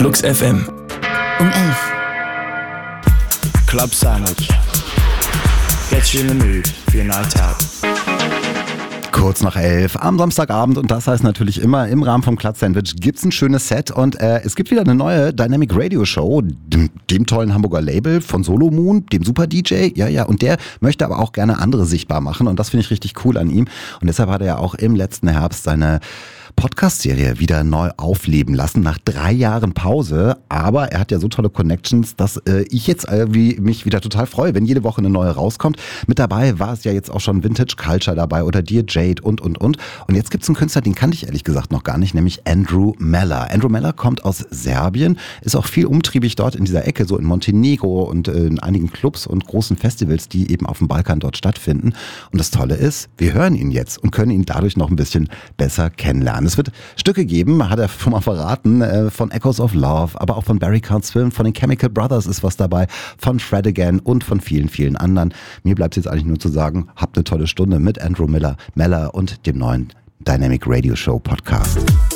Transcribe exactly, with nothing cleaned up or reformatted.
Flux F M. Um elf. Club Sandwich. Get you in the mood for your night out. Kurz nach elf am Samstagabend, und das heißt natürlich immer im Rahmen vom Club Sandwich gibt's ein schönes Set, und äh, es gibt wieder eine neue Dynamic Radio Show, dem, dem tollen Hamburger Label von Solo Moon, dem Super D J, ja ja, und der möchte aber auch gerne andere sichtbar machen, und das finde ich richtig cool an ihm, und deshalb hat er ja auch im letzten Herbst seine Podcast-Serie wieder neu aufleben lassen, nach drei Jahren Pause. Aber er hat ja so tolle Connections, dass äh, ich jetzt irgendwie mich wieder total freue, wenn jede Woche eine neue rauskommt. Mit dabei war es ja jetzt auch schon Vintage Culture dabei oder Dear Jade und, und, und. Und jetzt gibt es einen Künstler, den kannte ich ehrlich gesagt noch gar nicht, nämlich Andrew Meller. Andrew Meller kommt aus Serbien, ist auch viel umtriebig dort in dieser Ecke, so in Montenegro und äh, in einigen Clubs und großen Festivals, die eben auf dem Balkan dort stattfinden. Und das Tolle ist, wir hören ihn jetzt und können ihn dadurch noch ein bisschen besser kennenlernen. Es wird Stücke geben, hat er schon mal verraten, von Echoes of Love, aber auch von Barry Counts Film, von den Chemical Brothers ist was dabei, von Fred Again und von vielen, vielen anderen. Mir bleibt es jetzt eigentlich nur zu sagen, habt eine tolle Stunde mit Andrew Miller, Meller und dem neuen Dynamic Radio Show Podcast.